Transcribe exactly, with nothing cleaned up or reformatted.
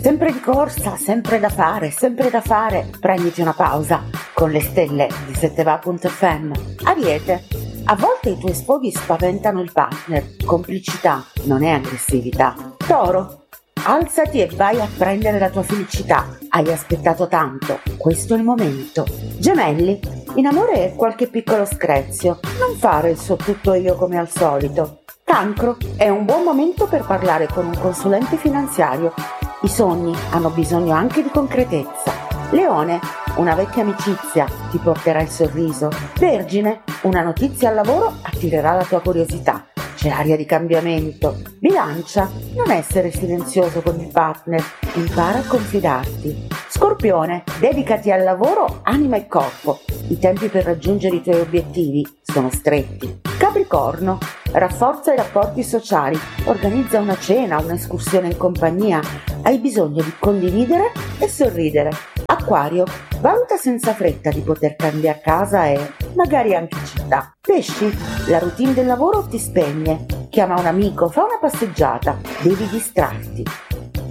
Sempre di corsa, sempre da fare, sempre da fare. Prenditi una pausa con le stelle di sette va punto effe emme. Ariete, a volte i tuoi sfoghi spaventano il partner. Complicità non è aggressività. Toro, alzati e vai a prendere la tua felicità. Hai aspettato tanto, questo è il momento. Gemelli, in amore qualche piccolo screzio. Non fare il suo tutto io come al solito. Cancro, è un buon momento per parlare con un consulente finanziario. I sogni hanno bisogno anche di concretezza. Leone, una vecchia amicizia ti porterà il sorriso. Vergine, una notizia al lavoro attirerà la tua curiosità. C'è aria di cambiamento. Bilancia, non essere silenzioso con il partner, impara a confidarti. Scorpione, dedicati al lavoro, anima e corpo. I tempi per raggiungere i tuoi obiettivi sono stretti. Capricorno, rafforza i rapporti sociali, organizza una cena, un'escursione in compagnia. Hai bisogno di condividere e sorridere. Acquario, valuta senza fretta di poter cambiare casa e magari anche città. Pesci, la routine del lavoro ti spegne. Chiama un amico, fa una passeggiata, devi distrarti.